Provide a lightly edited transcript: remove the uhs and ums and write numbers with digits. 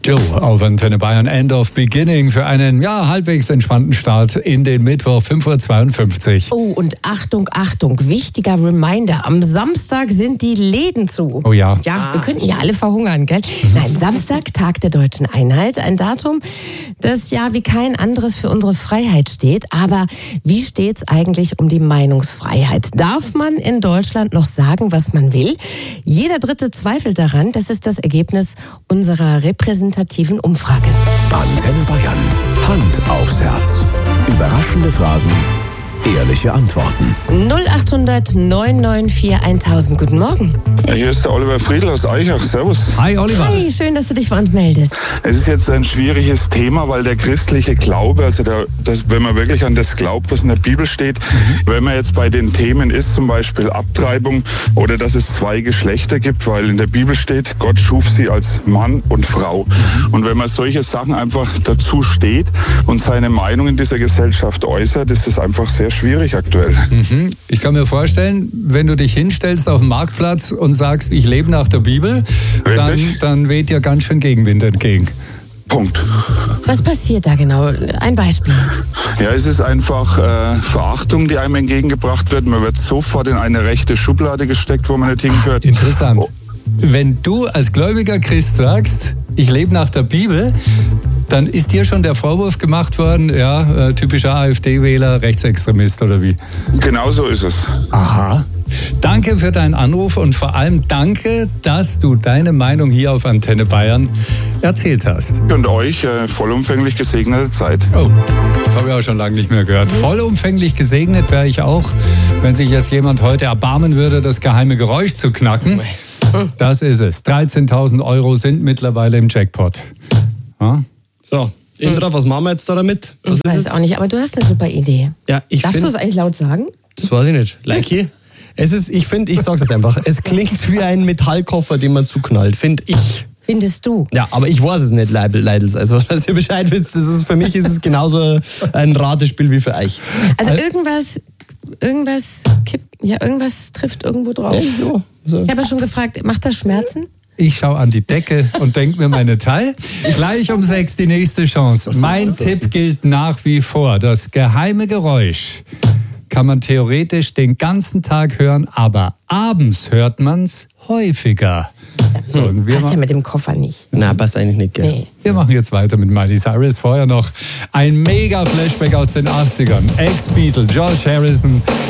Joe auf Antenne Bayern, End of Beginning für einen halbwegs entspannten Start in den Mittwoch, 5:52 Uhr. Oh, und Achtung, Achtung, wichtiger Reminder, am Samstag sind die Läden zu. Oh ja. Ja, wir könnten ja alle verhungern, gell? Nein, Samstag, Tag der Deutschen Einheit, ein Datum, das ja wie kein anderes für unsere Freiheit steht. Aber wie steht's eigentlich um die Meinungsfreiheit? Darf man in Deutschland noch sagen, was man will? Jeder Dritte zweifelt daran. Das ist das Ergebnis unserer repräsentativen Umfrage. Antenne Bayern. Hand aufs Herz. Überraschende Fragen, ehrliche Antworten. 0800 994 1000. Guten Morgen. Hier ist der Oliver Friedl aus Eichach. Servus. Hi Oliver. Hi, schön, dass du dich bei uns meldest. Es ist jetzt ein schwieriges Thema, weil der christliche Glaube, also wenn man wirklich an das glaubt, was in der Bibel steht, wenn man jetzt bei den Themen ist, zum Beispiel Abtreibung oder dass es zwei Geschlechter gibt, weil in der Bibel steht, Gott schuf sie als Mann und Frau. Und wenn man solche Sachen einfach dazu steht und seine Meinung in dieser Gesellschaft äußert, ist es einfach sehr schwierig aktuell. Ich kann mir vorstellen, wenn du dich hinstellst auf dem Marktplatz und sagst, ich lebe nach der Bibel, dann weht dir ganz schön Gegenwind entgegen. Punkt. Was passiert da genau? Ein Beispiel. Ja, es ist einfach Verachtung, die einem entgegengebracht wird. Man wird sofort in eine rechte Schublade gesteckt, wo man nicht hingehört. Interessant. Wenn du als gläubiger Christ sagst, ich lebe nach der Bibel, dann ist dir schon der Vorwurf gemacht worden, typischer AfD-Wähler, Rechtsextremist oder wie? Genau so ist es. Aha. Danke für deinen Anruf und vor allem danke, dass du deine Meinung hier auf Antenne Bayern erzählt hast. Und euch vollumfänglich gesegnete Zeit. Oh, das habe ich auch schon lange nicht mehr gehört. Vollumfänglich gesegnet wäre ich auch, wenn sich jetzt jemand heute erbarmen würde, das geheime Geräusch zu knacken. Das ist es. 13.000 Euro sind mittlerweile im Jackpot. Ja? So, Indra, was machen wir jetzt da damit? Ich weiß es auch nicht, aber du hast eine super Idee. Ja, Darfst du es eigentlich laut sagen? Das weiß ich nicht. Likey? Ich sag's jetzt einfach, es klingt wie ein Metallkoffer, den man zuknallt, finde ich. Findest du? Ja, aber ich weiß es nicht, Leidels. Also, dass ihr Bescheid wisst, für mich ist es genauso ein Ratespiel wie für euch. Also irgendwas kippt, irgendwas trifft irgendwo drauf. So. Ich habe ja schon gefragt, macht das Schmerzen? Ich schaue an die Decke und denke mir meine Teil. Gleich um 6 die nächste Chance. Mein Tipp gilt nach wie vor. Das geheime Geräusch kann man theoretisch den ganzen Tag hören, aber abends hört man es häufiger. So, passt ja mit dem Koffer nicht. Na, passt eigentlich nicht, gell? Nee. Wir machen jetzt weiter mit Miley Cyrus. Vorher noch ein Mega-Flashback aus den 80ern. Ex-Beatle, George Harrison.